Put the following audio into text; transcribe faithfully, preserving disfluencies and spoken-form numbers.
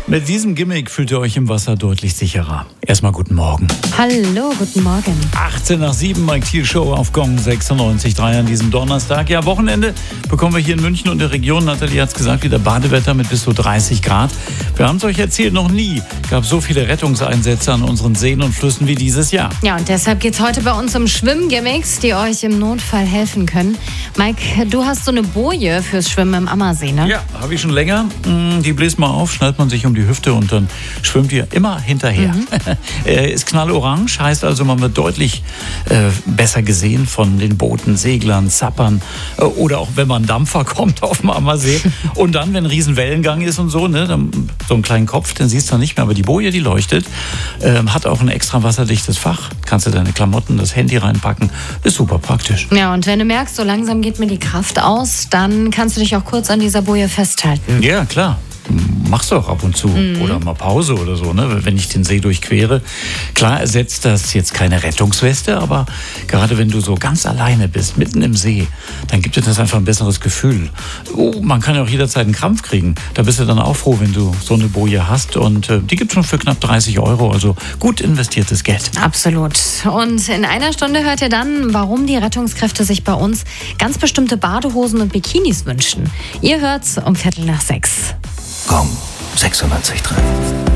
Mit diesem Gimmick fühlt ihr euch im Wasser deutlich sicherer. Erstmal guten Morgen. Hallo, guten Morgen. achtzehn nach sieben, Mike Thiel Show auf Gong sechsundneunzig Komma drei an diesem Donnerstag. Ja, Wochenende bekommen wir hier in München und der Region, Nathalie hat es gesagt, wieder Badewetter mit bis zu dreißig Grad. Wir haben es euch erzählt, noch nie gab es so viele Rettungseinsätze an unseren Seen und Flüssen wie dieses Jahr. Ja, und deshalb geht es heute bei uns um Schwimmgimmicks, die euch im Notfall helfen können. Mike, du hast so eine Boje fürs Schwimmen im Ammersee, ne? Ja, habe ich schon länger. Die bläst man auf, schnallt man sich um die Hüfte und dann schwimmt ihr immer hinterher. Mhm. Ist knallorange, heißt also, man wird deutlich äh, besser gesehen von den Booten, Seglern, Zappern äh, oder auch wenn man Dampfer kommt auf dem Ammersee. Und dann, wenn ein riesen Wellengang ist und so, ne, dann, so einen kleinen Kopf, den siehst du nicht mehr, aber die Boje, die leuchtet, äh, hat auch ein extra wasserdichtes Fach. Kannst du deine Klamotten, das Handy reinpacken, ist super praktisch. Ja, und wenn du merkst, so langsam geht mir die Kraft aus, dann kannst du dich auch kurz an dieser Boje festhalten. Ja, klar. Machst du auch ab und zu. Mhm. Oder mal Pause oder so, ne? Wenn ich den See durchquere. Klar ersetzt das jetzt keine Rettungsweste, aber gerade wenn du so ganz alleine bist, mitten im See, dann gibt dir das einfach ein besseres Gefühl. Oh, man kann ja auch jederzeit einen Krampf kriegen. Da bist du dann auch froh, wenn du so eine Boje hast. Und äh, die gibt es schon für knapp dreißig Euro, also gut investiertes Geld. Absolut. Und in einer Stunde hört ihr dann, warum die Rettungskräfte sich bei uns ganz bestimmte Badehosen und Bikinis wünschen. Ihr hört's um Viertel nach sechs. Gong sechsundneunzig Komma drei.